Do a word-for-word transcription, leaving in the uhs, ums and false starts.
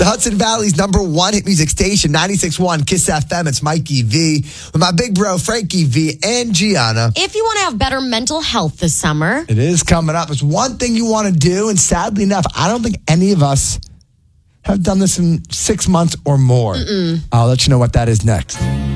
The Hudson Valley's number one hit music station, ninety-six point one Kiss F M. It's Mikey V with my big bro, Frankie V and Gianna. If you want to have better mental health this summer. It is coming up. It's one thing you want to do, and sadly enough, I don't think any of us have done this in six months or more. Mm-mm. I'll let you know what that is next.